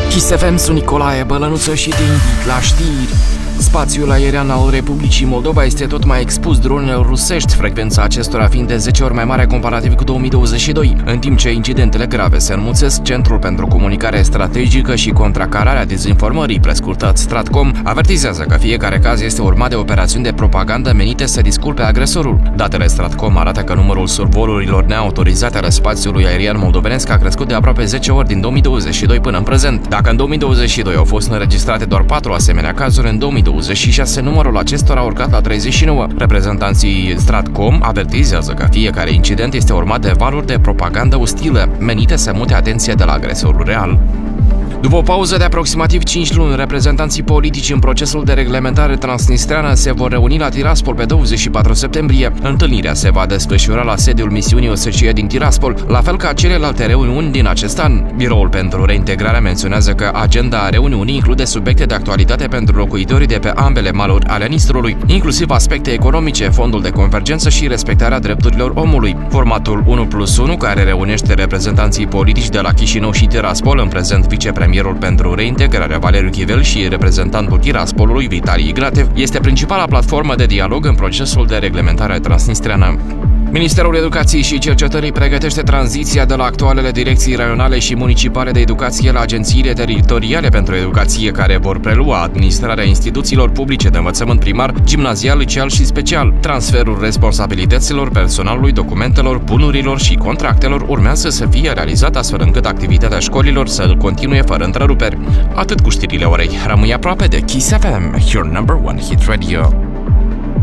Kiss FM, sunt Nicolae Bălănuță și te invit la știri. Spațiul aerian al Republicii Moldova este tot mai expus dronelor rusești, frecvența acestora fiind de 10 ori mai mare comparativ cu 2022, în timp ce incidentele grave se înmulțesc. Centrul pentru Comunicare Strategică și Contracararea Dezinformării, prescurtat Stratcom, avertizează că fiecare caz este urmat de operațiuni de propagandă menite să disculpe agresorul. Datele Stratcom arată că numărul survolurilor neautorizate ale spațiului aerian moldovenesc a crescut de aproape 10 ori din 2022 până în prezent. Dacă în 2022 au fost înregistrate doar 4 asemenea cazuri, în 2026 numărul acestora a urcat la 39. Reprezentanții Stratcom avertizează că fiecare incident este urmat de valuri de propagandă ostilă, menite să mute atenția de la agresorul real. După o pauză de aproximativ 5 luni, reprezentanții politici în procesul de reglementare transnistreană se vor reuni la Tiraspol pe 24 septembrie. Întâlnirea se va desfășura la sediul misiunii OSCE din Tiraspol, la fel ca celelalte reuniuni din acest an. Biroul pentru Reintegrare menționează că agenda reuniunii include subiecte de actualitate pentru locuitorii de pe ambele maluri ale Nistrului, inclusiv aspecte economice, fondul de convergență și respectarea drepturilor omului. Formatul 1+1, care reunește reprezentanții politici de la Chișinău și Tiraspol, în prezent vicepremierul pentru reintegrare Valeriu Chivel și reprezentantul Tiraspolului Vitali Igratev, este principala platformă de dialog în procesul de reglementare transnistreană. Ministerul Educației și Cercetării pregătește tranziția de la actualele direcții raionale și municipale de educație la agențiile teritoriale pentru educație, care vor prelua administrarea instituțiilor publice de învățământ primar, gimnazial, liceal și special. Transferul responsabilităților, personalului, documentelor, bunurilor și contractelor urmează să fie realizat astfel încât activitatea școlilor să continue fără întreruperi. Atât cu știrile orei. Rămâi aproape de Kiss FM, your number one hit radio.